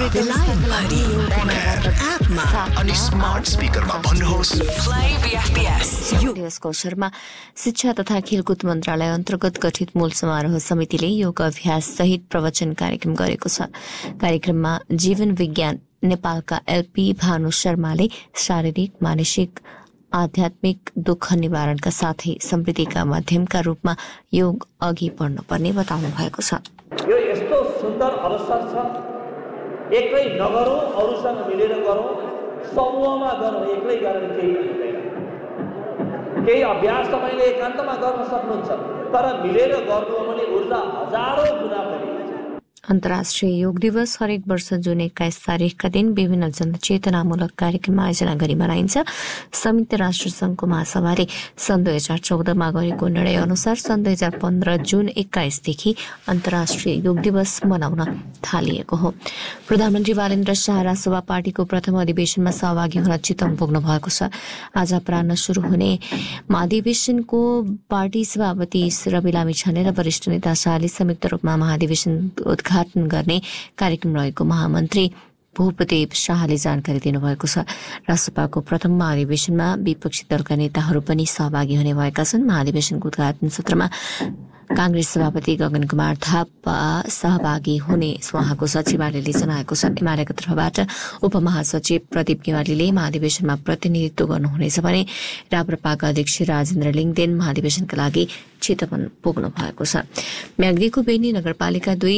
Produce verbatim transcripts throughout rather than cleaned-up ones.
भरि on air एपमा अनि स्मार्ट स्पिकरमा भन्नुहोस् प्ले बीएफपीएस। यो यसको शर्मा शिक्षा तथा खेलकुद मन्त्रालय अन्तर्गत गठित मूल समारोह समितिले योग अभ्यास सहित प्रवचन कार्यक्रम गरेको छ। कार्यक्रममा जीवन विज्ञान नेपालका एलपी भानु शर्माले शारीरिक मानसिक आध्यात्मिक दुःख निवारणका साथै समृद्धिका माध्यमका रूपमा योग अघि बढ्नुपर्ने बताउनु भएको छ। यो यस्तो सुन्दर अवसर छ, एक्लै नगरौँ, अरूसँग मिलेर गरौँ, समूहमा गरौँ, एक्लै गरेर केही हुँदैन। केही अभ्यास तपाईँले एकान्तमा गर्न सक्नुहुन्छ, तर मिलेर गर्नु हो भने ऊर्जा हजारौँ गुणा बढी। अन्तर्राष्ट्रिय योग दिवस हरेक वर्ष जुन एक्काइस तारिकका दिन विभिन्न जनचेतनामूलक कार्यक्रम आयोजना गरी मनाइन्छ। संयुक्त राष्ट्र संघको महासभाले सन् दुई हजार चौधमा गरेको निर्णय अनुसार सन् दुई हजार पन्ध्र जुन एक्काइसदेखि अन्तर्राष्ट्रिय योग दिवस मनाउन थालिएको हो। प्रधानमन्त्री बालेन्द्र शाह रासपा पार्टीको प्रथम अधिवेशनमा सहभागी हुन चितवन पुग्नु भएको छ। आज अपराह्न शुरू हुने महाधिवेशनको पार्टी सभापति रवि लामिछाने र वरिष्ठ नेता शाहले संयुक्त रूपमा महाधिवेशन उद्घाटन गर्ने कार्यक्रम रहेको महामन्त्री भूपदेव शाहले जानकारी दिनुभएको छ। रासपाको प्रथम महाधिवेशनमा विपक्षी दलका नेताहरू पनि सहभागी हुने भएका छन्। महाधिवेशनको उद्घाटन सत्रमा कांग्रेस सभापति गगन कुमार थापा सहभागी हुने उहाँको सचिवालयले जनाएको छ। एमालेको तर्फबाट उपमहासचिव प्रदीप गेवालीले महाधिवेशनमा प्रतिनिधित्व गर्नुहुनेछ भने राप्रपाका अध्यक्ष राजेन्द्र लिङदेन महाधिवेशनका लागि चितवन पुग्नु भएको छ। म्याग्दीको बेनी नगरपालिका दुई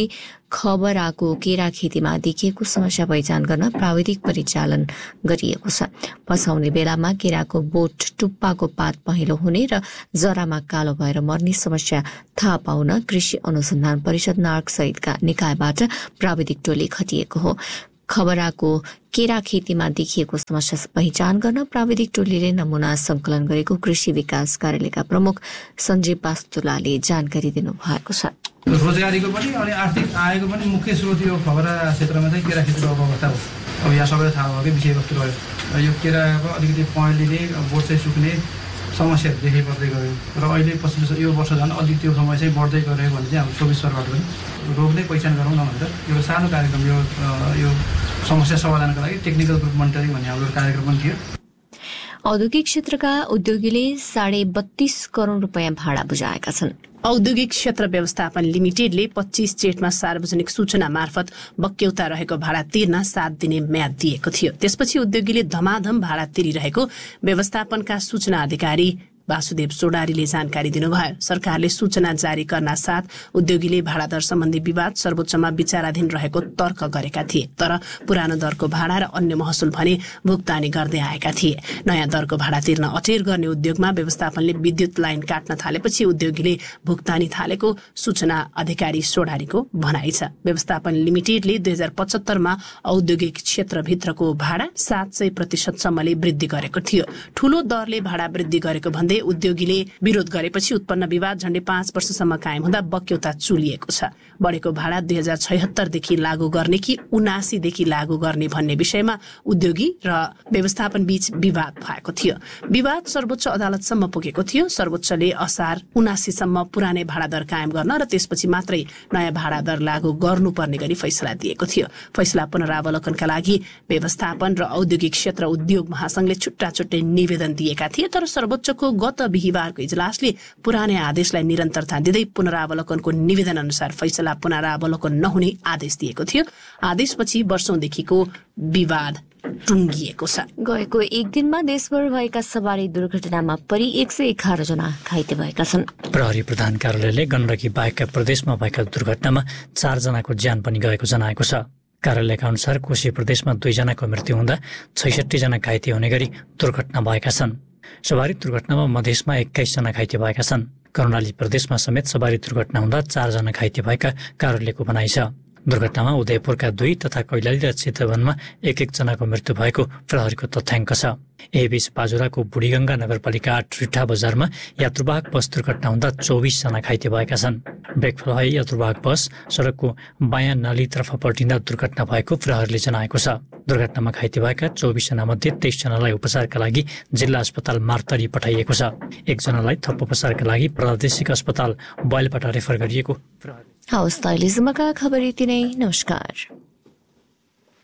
खबराको केरा खेतीमा देखिएको समस्या पहिचान गर्न प्राविधिक परिचालन गरिएको छ। पसाउने बेलामा केराको बोट टुप्पाको पात पहेँलो हुने र जरामा कालो भएर मर्ने समस्या थाहा पाउन कृषि अनुसन्धान परिषद नार्क सहितका निकायबाट प्राविधिक टोली खटिएको हो। खबराको केरा खेतीमा देखिएको समस्या पहिचान गर्न प्राविधिक टोलीले नमूना संकलन गरेको कृषि विकास कार्यालयका प्रमुख सञ्जीव वास्तुलाले जानकारी दिनुभएको छ। रोजगारीको पनि अनि आर्थिक आयको पनि मुख्य स्रोत यो खबरा क्षेत्रमा चाहिँ केरा खेतीको अवस्था हो। अब यहाँ सबैलाई थाहा भएको विषयवस्तु रह्यो। यो केराको अलिकति पहेँलिने बोट चाहिँ सुक्ने समस्याहरू देखै पर्दै गयो र अहिले पछिल्लो यो वर्ष झन् अलिक त्यो समय चाहिँ बढ्दै गयो भने चाहिँ हाम्रो चौबिस सरबाट पनि रोग नै पहिचान गरौँ न भनेर एउटा सानो कार्यक्रम यो यो समस्या समाधानका लागि टेक्निकल ग्रुप मोनिटरिङ भन्ने हाम्रो कार्यक्रम पनि थियो। औद्योगिक क्षेत्रका उद्योगीले साढे बत्तीस करोड़ रुपियाँ भाडा बुझाएका छन्। औद्योगिक क्षेत्र व्यवस्थापन लिमिटेडले पच्चीस जेठमा सार्वजनिक सूचना मार्फत बक्यौता रहेको भाडा तिर्न सात दिने म्याद दिएको थियो। त्यसपछि उद्योगीले धमाधम भाडा तिरिरहेको व्यवस्थापनका सूचना अधिकारी वासुदेव सोडारीले जानकारी दिनुभयो। सरकारले सूचना जारी गर्न साथ उद्योगीले भाडा दर सम्बन्धी विवाद सर्वोच्चमा विचाराधीन रहेको तर्क गरेका थिए, तर पुरानो दरको भाडा र अन्य महसुल भने भुक्तानी गर्दै आएका थिए। नयाँ दरको भाडा तिर्न अटेर गर्ने उद्योगमा व्यवस्थापनले विद्युत लाइन काट्न थालेपछि उद्योगीले भुक्तानी थालेको सूचना अधिकारी सोडारीको भनाइ छ। व्यवस्थापन लिमिटेडले दुई हजार पचहत्तरमा औद्योगिक क्षेत्रभित्रको भाडा सात सय प्रतिशतसम्मले वृद्धि गरेको थियो। ठूलो दरले भाडा वृद्धि गरेको भन्दै उद्योगीले विरोध गरेपछि उत्पन्न विवाद झण्डै पाँच वर्षसम्म कायम हुँदा बक्यौता चुलिएको छ। बढेको भाडा दुई हजार छयहत्तरदेखि लागू गर्ने कि उनासीदेखि लागू गर्ने भन्ने विषयमा उद्योगी र व्यवस्थापन बीच विवाद भएको थियो। विवाद सर्वोच्च अदालतसम्म पुगेको थियो। सर्वोच्चले असार उनासीसम्म पुरानै भाडा दर कायम गर्न र त्यसपछि मात्रै नयाँ भाडा दर लागू गर्नुपर्ने गरी फैसला दिएको थियो। फैसला पुनरावलोकनका लागि व्यवस्थापन र औद्योगिक क्षेत्र उद्योग महासंघले छुट्टा छुट्टै निवेदन दिएका थिए, तर सर्वोच्चको गत बिहिबारको इजलासले पुरानै आदेशलाई निरन्तरता दिँदै पुनरावलोकनको निवेदन अनुसार फैसला पुनरावलोकन नहुने आदेश दिएको थियो। आदेशपछि वर्षौंदेखिको विवाद टुङ्गिएको छ। गएको एक दिनमा देशभर भएका सवारी दुर्घटनामा परि एक सय एघार जना घाइते भएका छन्। प्रहरी प्रधान कार्यालयले गण्डकी बाहेकका प्रदेशमा भएका दुर्घटनामा चार जनाको ज्यान पनि गएको जनाएको छ। कार्यालयका अनुसार कोशी प्रदेशमा दुईजनाको मृत्यु हुँदा छैसठी जना घाइते हुने गरी दुर्घटना भएका छन्। सवारी दुर्घटनामा मधेसमा एक्काइस जना घाइते भएका छन्। कर्णाली प्रदेशमा समेत सवारी दुर्घटना हुँदा चारजना घाइते भएका कार्यालयको भनाइ छ। दुर्घटनामा उदयपुरका दुई तथा कैलाली र चितवनमा एक एक जनाको मृत्यु भएको प्रहरीको तथ्याङ्क छ। यहीबीच पाजुराको बुढीगंगा नगरपालिका आठ रिठा बजारमा यात्रुवाहक बस दुर्घटना हुँदा चौबिस जना घाइते भएका छन्। ब्रेक फेल भई यात्रुवाहक बस सडकको बायाँ नालीतर्फ पल्टिँदा दुर्घटना भएको प्रहरीले जनाएको छ। दुर्घटनामा घाइते भएका चौबिस जना मध्ये तेइस जनालाई उपचारका लागि जिल्ला अस्पताल मार्तरी पठाइएको छ। एकजनालाई थप उपचारका लागि प्रादेशिक अस्पताल बयलपाटा रेफर गरिएको प्रहरी। हवस् त अहिलेसम्मका खबर यति नै। नमस्कार।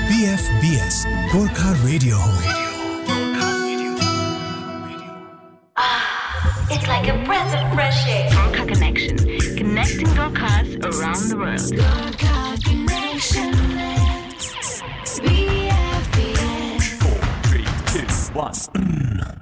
B F B S Gorkha radio हो. It's like a breath of fresh air. Gorkha Connection, connecting Gorkhas around the world. Gorkha Connection. B F B S. Four, three, two, one.